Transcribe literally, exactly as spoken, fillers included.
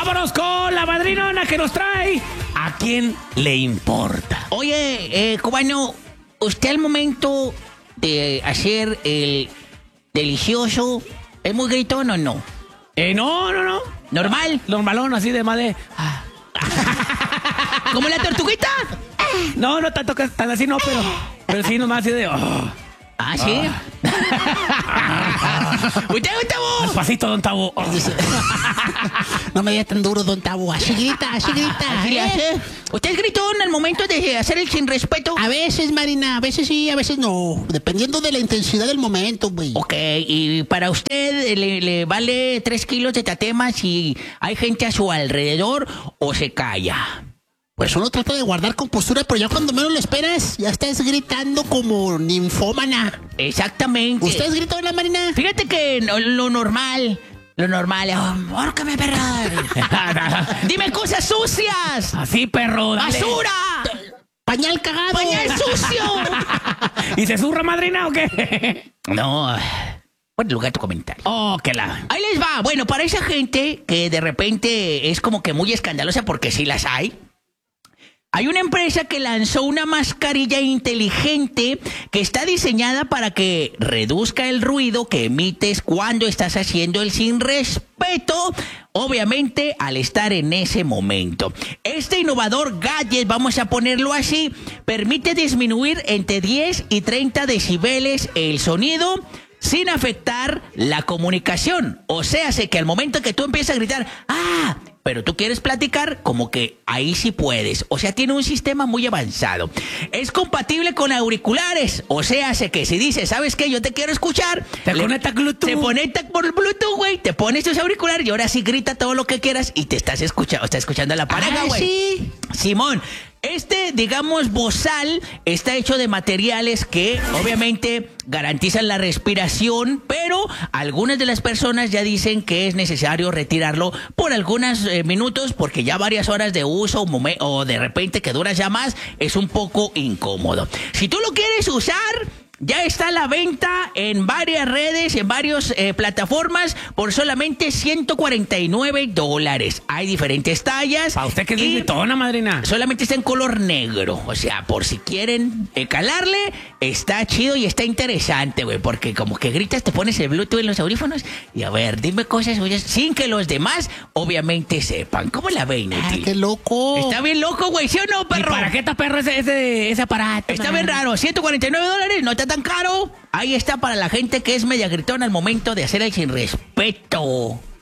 Vámonos con la madrinona que nos trae. ¿A quién le importa? Oye, eh, cubano, usted al momento de hacer el delicioso, ¿es muy gritón o no? Eh, no, no, no. ¿Normal? Normalón, así de más de... ah. ¿Como la tortuguita? No, no tanto que tan así, no, pero... Pero sí, nomás así de... oh. Ah, ¿sí? ¿Usted, don Tabo? Despacito, don Tabo. Oh. No me digas tan duro, don Tabo. Así grita, así grita. ¿Así le ¿eh? hace? ¿Usted es gritón al momento de hacer el sin respeto? A veces, Marina, a veces sí, a veces no. Dependiendo de la intensidad del momento, güey. Ok, y para usted le, le vale tres kilos de tatema si hay gente a su alrededor o se calla. Pues uno trata de guardar compostura, pero ya cuando menos lo esperas, ya estás gritando como ninfómana. Exactamente. ¿Usted es gritona, Marina? Fíjate que no, lo normal, lo normal, oh, ¡ahórcame, perra! ¡Dime cosas sucias! Así, perro, dale. ¡Basura! ¡Pañal cagado! ¡Pañal sucio! ¿Y se zurra, madrina, o qué? No, buen lugar tu comentario. Oh, que la... Ahí les va. Bueno, para esa gente que de repente es como que muy escandalosa, porque sí las hay, hay una empresa que lanzó una mascarilla inteligente que está diseñada para que reduzca el ruido que emites cuando estás haciendo el sin respeto, obviamente al estar en ese momento. Este innovador gadget, vamos a ponerlo así, permite disminuir entre diez y treinta decibeles el sonido sin afectar la comunicación. O sea, sé que al momento que tú empiezas a gritar, ¡ah!, pero tú quieres platicar, como que ahí sí puedes. O sea, tiene un sistema muy avanzado. Es compatible con auriculares. O sea, sé que si dices, ¿sabes qué? Yo te quiero escuchar. Te le, conecta Bluetooth. Se conecta por Bluetooth, güey. Te pones tus auriculares y ahora sí grita todo lo que quieras y te estás escuchando, estás escuchando a la pareja, güey. Sí. Simón, este, digamos, bozal está hecho de materiales que obviamente garantizan la respiración, pero algunas de las personas ya dicen que es necesario retirarlo por algunos eh, minutos porque ya varias horas de uso o de repente que duras ya más es un poco incómodo. Si tú lo quieres usar, ya está a la venta en varias redes, en varias eh, plataformas por solamente ciento cuarenta y nueve dólares. Hay diferentes tallas. Para usted que es y gritona, madrina. solamente está en color negro. O sea, por si quieren eh, calarle, está chido y está interesante, güey. Porque como que gritas, te pones el Bluetooth en los audífonos y a ver, dime cosas suyas sin que los demás obviamente sepan. ¿Cómo la ve, inútil? Ah, qué loco. Está bien loco, güey, ¿sí o no, ¿Y perro? para qué está, perro, ese, ese, ese aparato? Está madrina? bien raro, ciento cuarenta y nueve dólares, no está tan caro. Ahí está para la gente que es media gritona al momento de hacer el sin respeto.